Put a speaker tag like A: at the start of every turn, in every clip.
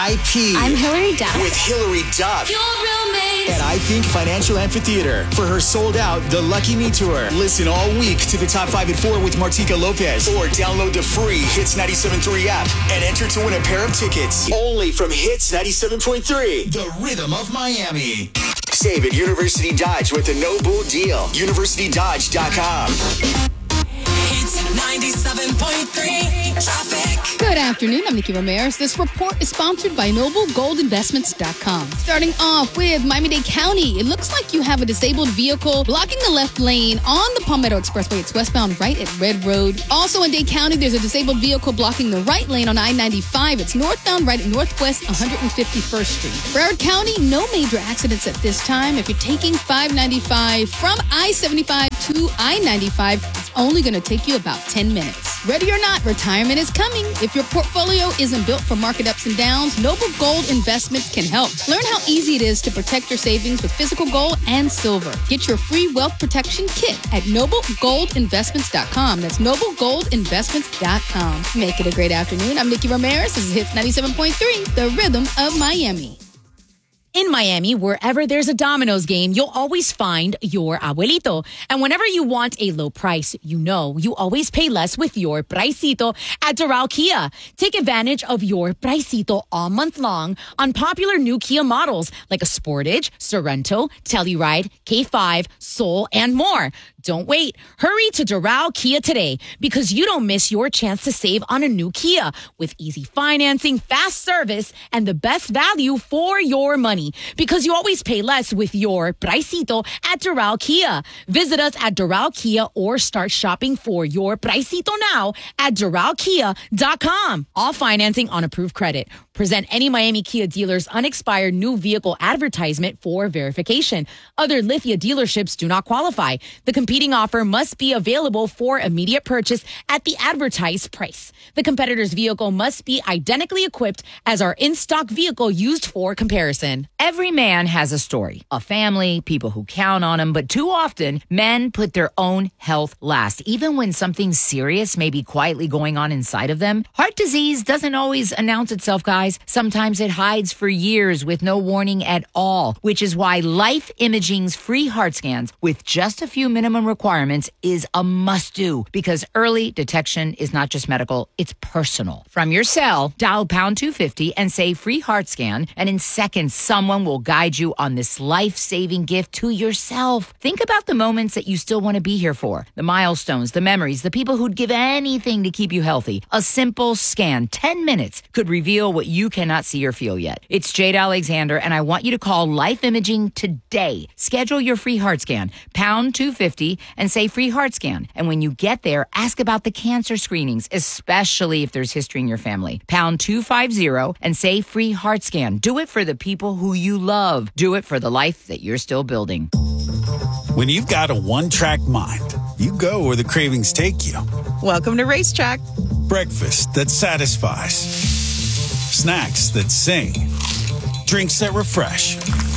A: VIP.
B: I'm Hillary Duff.
A: With Hillary Duff.
C: Your roommate.
A: At I Think Financial Amphitheater for her sold-out The Lucky Me Tour. Listen all week to the Top 5 at 4 with Martika Lopez. Or download the free Hits 97.3 app and enter to win a pair of tickets. Only from Hits 97.3. The Rhythm of Miami. Save at University Dodge with a no-bull deal. UniversityDodge.com.
C: Hits 97.3 traffic.
D: Good afternoon. I'm Nikki Ramirez. This report is sponsored by NobleGoldInvestments.com. Starting off with Miami-Dade County. It looks like you have a disabled vehicle blocking the left lane on the Palmetto Expressway. It's westbound right at Red Road. Also in Dade County, there's a disabled vehicle blocking the right lane on I-95. It's northbound right at Northwest 151st Street. Broward County, no major accidents at this time. If you're taking 595 from I-75 to I-95, it's only going to take you about 10 minutes. Ready or not, retirement is coming. If your portfolio isn't built for market ups and downs, Noble Gold Investments can help. Learn how easy it is to protect your savings with physical gold and silver. Get your free wealth protection kit at NobleGoldInvestments.com. That's NobleGoldInvestments.com. Make it a great afternoon. I'm Nikki Ramirez. This is Hits 97.3, the Rhythm of Miami.
E: In Miami, wherever there's a Domino's game, you'll always find your abuelito. And whenever you want a low price, you know you always pay less with your Pricito at Doral Kia. Take advantage of your Pricito all month long on popular new Kia models like a Sportage, Sorento, Telluride, K5, Soul, and more. Don't wait. Hurry to Doral Kia today because you don't miss your chance to save on a new Kia with easy financing, fast service, and the best value for your money because you always pay less with your Pricito at Doral Kia. Visit us at Doral Kia or start shopping for your Pricito now at DoralKia.com. All financing on approved credit. Present any Miami Kia dealer's unexpired new vehicle advertisement for verification. Other Lithia dealerships do not qualify. The competing offer must be available for immediate purchase at the advertised price. The competitor's vehicle must be identically equipped as our in-stock vehicle used for comparison.
F: Every man has a story, a family, people who count on him, but too often men put their own health last, even when something serious may be quietly going on inside of them. Heart disease doesn't always announce itself, guys. Sometimes it hides for years with no warning at all, which is why Life Imaging's free heart scans with just a few minimum requirements is a must-do because early detection is not just medical, it's personal. From your cell, dial pound 250 and say free heart scan, and in seconds, someone will guide you on this life-saving gift to yourself. Think about the moments that you still want to be here for, the milestones, the memories, the people who'd give anything to keep you healthy. A simple scan, 10 minutes, could reveal what you cannot see or feel yet. It's Jade Alexander, and I want you to call Life Imaging today. Schedule your free heart scan, pound 250, and say free heart scan. And when you get there, ask about the cancer screenings, especially if there's history in your family. Pound 250 and say free heart scan. Do it for the people who you love. Do it for the life that you're still building.
G: When you've got a one-track mind, you go where the cravings take you.
H: Welcome to Racetrack.
G: Breakfast that satisfies. Snacks that sing. Drinks that refresh.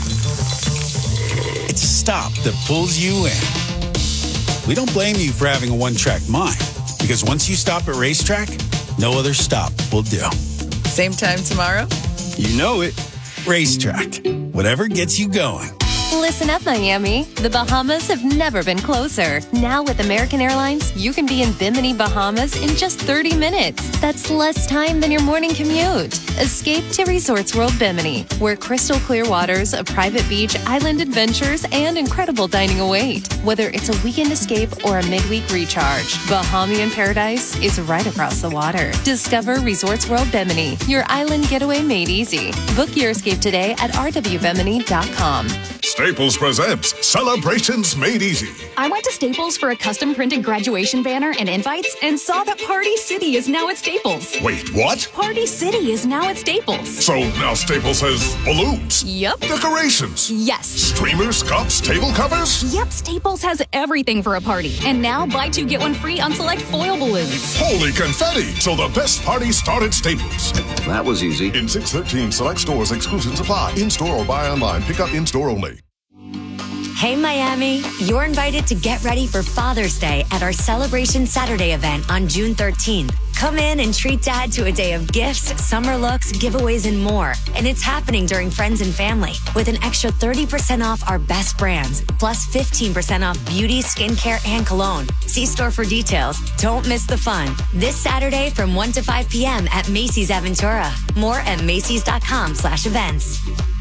G: It's a stop that pulls you in. We don't blame you for having a one-track mind, because once you stop at Racetrack, no other stop will do.
H: Same time tomorrow?
G: You know it. Racetrack. Whatever gets you going.
I: Listen up, Miami. The Bahamas have never been closer. Now with American Airlines, you can be in Bimini, Bahamas in just 30 minutes. That's less time than your morning commute. Escape to Resorts World Bimini, where crystal clear waters, a private beach, island adventures, and incredible dining await. Whether it's a weekend escape or a midweek recharge, Bahamian paradise is right across the water. Discover Resorts World Bimini, your island getaway made easy. Book your escape today at rwbimini.com.
J: Staples presents Celebrations Made Easy.
K: I went to Staples for a custom printed graduation banner and invites and saw that Party City is now at Staples.
J: Wait, what?
K: Party City is now at Staples.
J: So now Staples has balloons?
K: Yep.
J: Decorations?
K: Yes.
J: Streamers, cups, table covers?
K: Yep, Staples has everything for a party. And now buy two, get one free on select foil balloons.
J: Holy confetti! So the best party started at Staples.
L: That was easy.
J: In 613 select stores, exclusions apply. In-store or buy online. Pick up in-store only.
M: Hey Miami, you're invited to get ready for Father's Day at our Celebration Saturday event on June 13th. Come in and treat Dad to a day of gifts, summer looks, giveaways, and more. And it's happening during Friends and Family with an extra 30% off our best brands, plus 15% off beauty, skincare, and cologne. See store for details. Don't miss the fun. This Saturday from 1 to 5 p.m. at Macy's Aventura. More at Macys.com/events.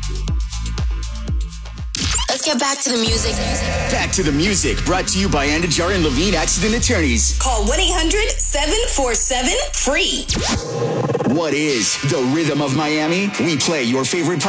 C: Let's get back to the music.
A: Back to the music, brought to you by Andajar and Levine Accident Attorneys.
C: Call 1-800-747-FREE.
A: What is the rhythm of Miami? We play your favorite pop